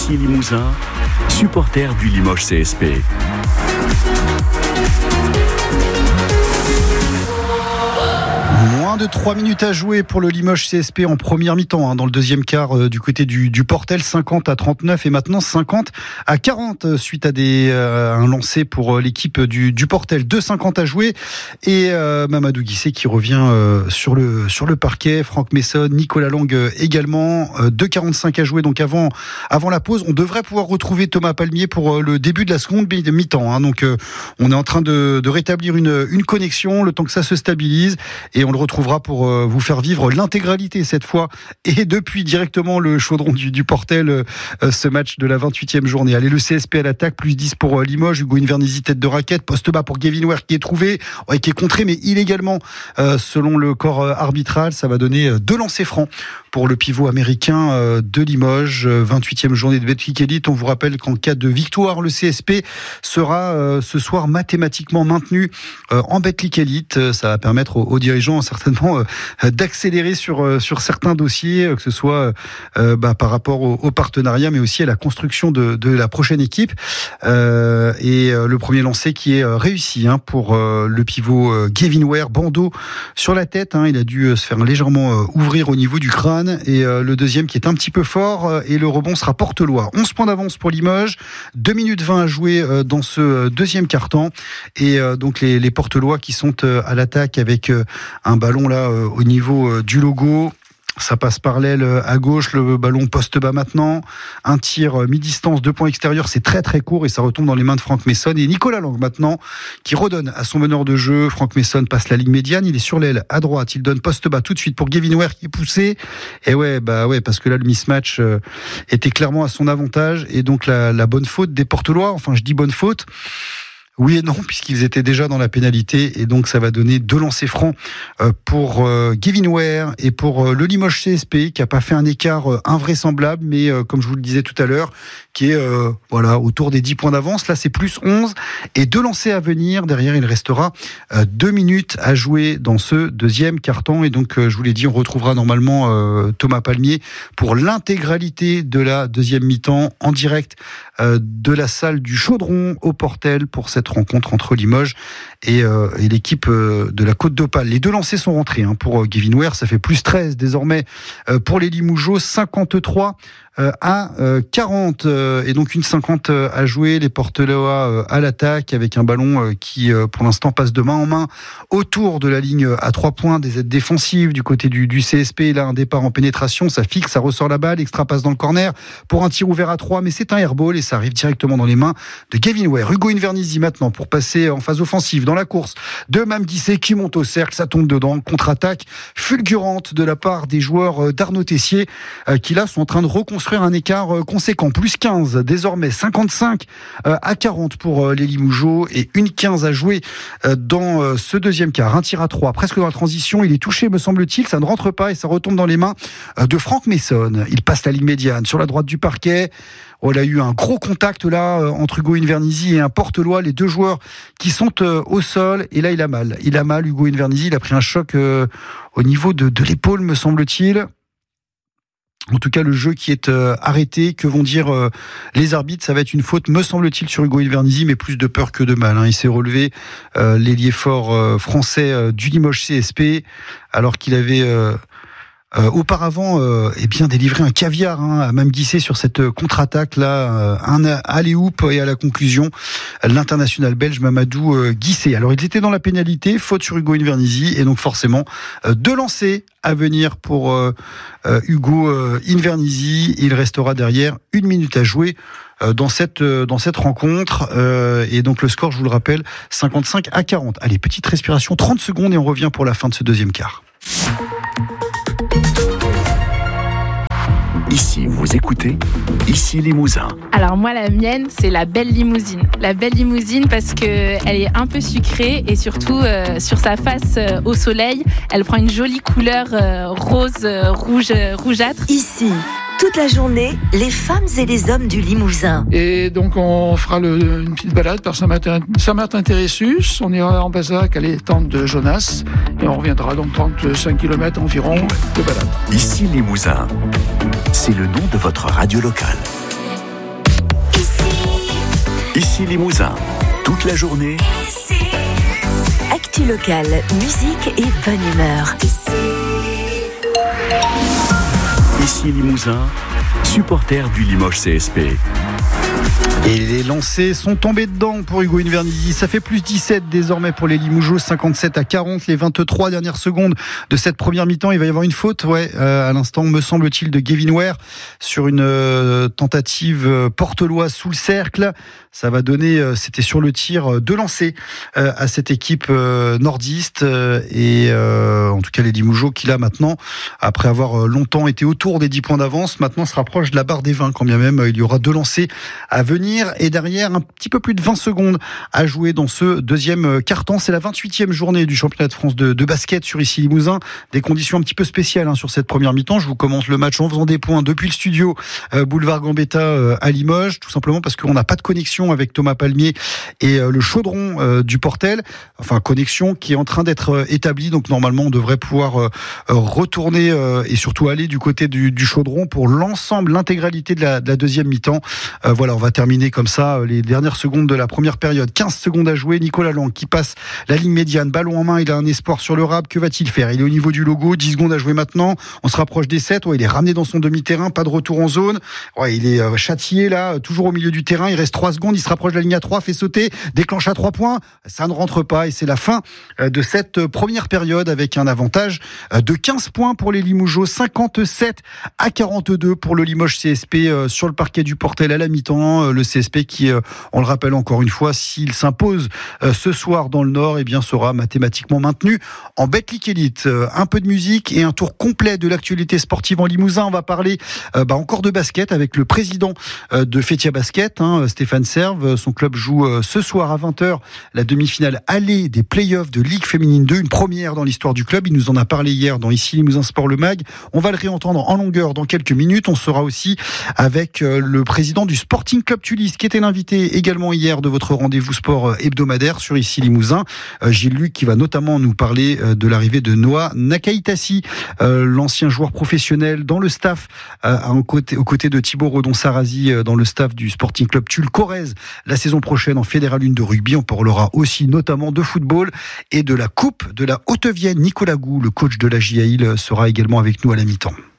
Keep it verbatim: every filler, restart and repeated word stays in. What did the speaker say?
Ici Limousin, supporter du Limoges C S P. Moins de trois minutes à jouer pour le Limoges C S P en première mi-temps, hein, dans le deuxième quart euh, du côté du, du Portel, cinquante à trente-neuf et maintenant cinquante à quarante euh, suite à des, euh, un lancé pour euh, l'équipe du, du Portel. deux cinquante à jouer et euh, Mamadou Guissé qui revient euh, sur, le, sur le parquet, Franck Mason, Nicolas Lang euh, également, euh, deux quarante-cinq à jouer donc avant, avant la pause. On devrait pouvoir retrouver Thomas Palmier pour euh, le début de la seconde mi-temps, hein, donc euh, on est en train de, de rétablir une, une connexion le temps que ça se stabilise et on le retrouvera pour euh, vous faire vivre l'intégralité cette fois et depuis directement le chaudron du, du Portel euh, ce match de la vingt-huitième journée. Allez, le C S P à l'attaque, plus dix pour euh, Limoges, Hugo Invernizzi tête de raquette, poste bas pour Gavin Ware qui est trouvé, ouais, qui est contré mais illégalement euh, selon le corps euh, arbitral. Ça va donner euh, deux lancers francs pour le pivot américain euh, de Limoges. euh, vingt-huitième journée de Betclic Elite. On vous rappelle qu'en cas de victoire, le C S P sera euh, ce soir mathématiquement maintenu euh, en Betclic Elite. Euh, ça va permettre aux, aux dirigeants certainement euh, d'accélérer sur euh, sur certains dossiers, euh, que ce soit euh, bah, par rapport au, au partenariat, mais aussi à la construction de, de la prochaine équipe. Euh, et euh, le premier lancé qui est euh, réussi hein, pour euh, le pivot euh, Gavin Ware, bandeau sur la tête. Hein, il a dû euh, se faire légèrement euh, ouvrir au niveau du crâne. Et euh, le deuxième qui est un petit peu fort euh, et le rebond sera Portelois. onze points d'avance pour Limoges, deux minutes vingt à jouer euh, dans ce euh, deuxième quart-temps. Et euh, donc les, les Portelois qui sont euh, à l'attaque avec euh, un ballon là euh, au niveau euh, du logo. Ça passe par l'aile à gauche, le ballon poste bas maintenant. Un tir mi-distance, deux points extérieurs, c'est très très court et ça retombe dans les mains de Franck Mason. Et Nicolas Lang maintenant, qui redonne à son meneur de jeu. Franck Mason passe la ligne médiane, il est sur l'aile à droite, il donne poste bas tout de suite pour Gavin Ware qui est poussé. Et ouais, bah ouais, parce que là le mismatch était clairement à son avantage. Et donc la, la bonne faute des Portelois, enfin je dis bonne faute. Oui et non, puisqu'ils étaient déjà dans la pénalité, et donc ça va donner deux lancers francs pour Gavin Ware et pour le Limoges C S P, qui a pas fait un écart invraisemblable, mais comme je vous le disais tout à l'heure, qui est euh, voilà autour des dix points d'avance. Là, c'est plus onze et deux lancers à venir. Derrière, il restera euh, deux minutes à jouer dans ce deuxième quart-temps. Et donc, euh, je vous l'ai dit, on retrouvera normalement euh, Thomas Palmier pour l'intégralité de la deuxième mi-temps en direct euh, de la salle du Chaudron au Portel pour cette rencontre entre Limoges et, euh, et l'équipe euh, de la Côte d'Opale. Les deux lancers sont rentrés hein, pour euh, Gavin Ware. Ça fait plus treize désormais euh, pour les Limougeaux, cinquante-trois à quarante et donc une cinquante à jouer. Les Portelois à l'attaque avec un ballon qui pour l'instant passe de main en main autour de la ligne à trois points des aides défensives du côté du, du C S P. Là un départ en pénétration, ça fixe, ça ressort la balle, extra passe dans le corner pour un tir ouvert à trois, mais c'est un airball et ça arrive directement dans les mains de Gavin Ware. Hugo Invernizzi maintenant pour passer en phase offensive dans la course de Mam Guissé qui monte au cercle, ça tombe dedans, contre-attaque fulgurante de la part des joueurs d'Arnaud Tessier qui là sont en train de reconstruire un écart conséquent, plus quinze, désormais cinquante-cinq à quarante pour les Limougeaux et une quinze à jouer dans ce deuxième quart. Un tir à trois, presque dans la transition, il est touché me semble-t-il, ça ne rentre pas et ça retombe dans les mains de Franck Mason. Il passe la ligne médiane sur la droite du parquet. Oh, il a eu un gros contact là entre Hugo Invernizzi et un Portelois, les deux joueurs qui sont au sol, et là il a mal. Il a mal, Hugo Invernizzi, il a pris un choc au niveau de, de l'épaule me semble-t-il. En tout cas, le jeu qui est euh, arrêté, que vont dire euh, les arbitres, ça va être une faute, me semble-t-il, sur Hugo Invernizzi, mais plus de peur que de mal. Hein. Il s'est relevé, euh, l'ailier fort euh, français euh, du Limoges C S P, alors qu'il avait euh, euh, auparavant euh, eh bien délivré un caviar hein, à Mam Guissé sur cette contre-attaque là, euh, un alley-oop et à la conclusion l'international belge Mamadou euh, Guissé. Alors ils étaient dans la pénalité, faute sur Hugo Invernizzi et donc forcément euh, deux lancers à venir pour euh, euh, Hugo euh, Invernizzi. Il restera derrière une minute à jouer euh, dans cette euh, dans cette rencontre euh, et donc le score, je vous le rappelle, cinquante-cinq à quarante. Allez, petite respiration, trente secondes et on revient pour la fin de ce deuxième quart. Ici, vous écoutez Ici Limousin. Alors moi, la mienne, c'est la belle limousine. La belle limousine parce qu'elle est un peu sucrée et surtout, euh, sur sa face euh, au soleil, elle prend une jolie couleur euh, rose, euh, rouge, euh, rougeâtre. Ici, toute la journée, les femmes et les hommes du Limousin. Et donc on fera le, une petite balade par Saint-Martin, Saint-Martin-Térésus. On ira en Bazac à l'étang de Jonas et on reviendra donc trente-cinq kilomètres environ de balade. Ici Limousin, c'est le nom de votre radio locale. Ici Limousin, toute la journée. Actu locale, musique et bonne humeur. Ici Limousin, supporter du Limoges C S P. Et les lancers sont tombés dedans pour Hugo Invernizzi. Ça fait plus dix-sept désormais pour les Limougeaux, cinquante-sept à quarante, les vingt-trois dernières secondes de cette première mi-temps. Il va y avoir une faute, ouais, euh, à l'instant, me semble-t-il, de Gavin Ware sur une euh, tentative euh, porteloise sous le cercle. Ça va donner, euh, c'était sur le tir, euh, deux lancers euh, à cette équipe euh, nordiste. Euh, et euh, en tout cas, les Limougeaux qui là maintenant, après avoir euh, longtemps été autour des dix points d'avance, maintenant se rapprochent de la barre des vingt, quand bien même euh, il y aura deux lancers à venir. Et derrière, un petit peu plus de vingt secondes à jouer dans ce deuxième quart-temps. C'est la vingt-huitième journée du championnat de France de, de basket sur Issy Limousin. Des conditions un petit peu spéciales hein, sur cette première mi-temps. Je vous commence le match en faisant des points depuis le studio euh, Boulevard Gambetta euh, à Limoges, tout simplement parce qu'on n'a pas de connexion avec Thomas Palmier et euh, le chaudron euh, du Portel. Enfin, connexion qui est en train d'être euh, établie. Donc normalement, on devrait pouvoir euh, retourner euh, et surtout aller du côté du, du chaudron pour l'ensemble, l'intégralité de la, de la deuxième mi-temps. Euh, voilà, on va terminer comme ça les dernières secondes de la première période. quinze secondes à jouer. Nicolas Lang qui passe la ligne médiane, ballon en main, il a un espoir sur le rab. Que va-t-il faire? Il est au niveau du logo, dix secondes à jouer maintenant. On se rapproche des sept. Ouais, il est ramené dans son demi-terrain, pas de retour en zone. Ouais, il est châtié là, toujours au milieu du terrain. Il reste trois secondes, il se rapproche de la ligne à trois, fait sauter, déclenche à trois points. Ça ne rentre pas et c'est la fin de cette première période avec un avantage de quinze points pour les Limougeaux, cinquante-sept à quarante-deux pour le Limoges C S P sur le parquet du Portel à la mi-temps. Le C S P qui, on le rappelle encore une fois, s'il s'impose ce soir dans le Nord, eh bien sera mathématiquement maintenu en Betclic Elite. Un peu de musique et un tour complet de l'actualité sportive en Limousin. On va parler euh, bah, encore de basket avec le président euh, de Fétia Basket, hein, Stéphane Serve. Son club joue euh, ce soir à vingt heures la demi-finale aller des play-offs de Ligue Féminine deux, une première dans l'histoire du club. Il nous en a parlé hier dans Ici Limousin Sport Le Mag. On va le réentendre en longueur dans quelques minutes. On sera aussi avec euh, le président du Sporting Club Tulis qui était l'invité également hier de votre rendez-vous sport hebdomadaire sur Ici Limousin. Euh, Gilles Luc qui va notamment nous parler euh, de l'arrivée de Noah Nakaitasi, euh, l'ancien joueur professionnel dans le staff, euh, aux côtés, aux côtés de Thibaut Redon-Sarazi euh, dans le staff du Sporting Club Tulle Corrèze la saison prochaine en Fédéral un de rugby. On parlera aussi notamment de football et de la Coupe de la Haute-Vienne. Nicolas Gou, le coach de la J A I L, sera également avec nous à la mi-temps.